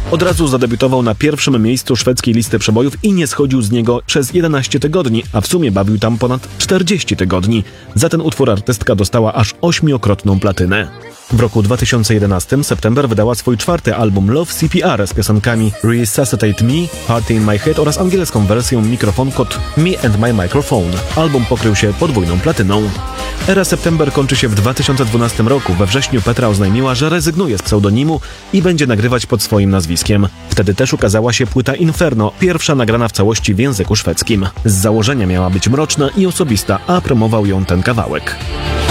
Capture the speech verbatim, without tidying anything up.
Od razu zadebiutował na pierwszym miejscu szwedzkiej listy przebojów i nie schodził z niego przez jedenaście tygodni, a w sumie bawił tam ponad czterdzieści tygodni. Za ten utwór artystka dostała aż ośmiokrotną platynę. W roku dwa tysiące jedenastym September wydała swój czwarty album Love C P R z piosenkami Resuscitate Me, Party in My Head oraz angielską wersją Mikrofon kod Me and My Microphone. Album pokrył się podwójną platyną. Era September kończy się w dwa tysiące dwunastym roku. We wrześniu Petra oznajmiła, że rezygnuje z pseudonimu i będzie nagrywać pod swoim nazwiskiem. Wtedy też ukazała się płyta Inferno, pierwsza nagrana w całości w języku szwedzkim. Z założenia miała być mroczna i osobista, a promował ją ten kawałek.